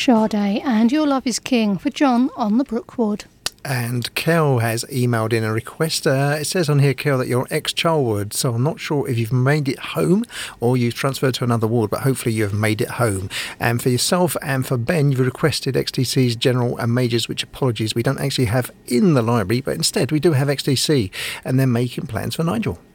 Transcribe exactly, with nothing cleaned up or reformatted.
Sade and Your Love is King for John on the Brookwood. And Kel has emailed in a request. Uh, it says on here, Kel, that you're ex-Charlwood, so I'm not sure if you've made it home or you've transferred to another ward, but hopefully you have made it home. And for yourself and for Ben, you've requested X T C's General and Majors, which, apologies, we don't actually have in the library, but instead we do have X T C, and they're making plans for Nigel.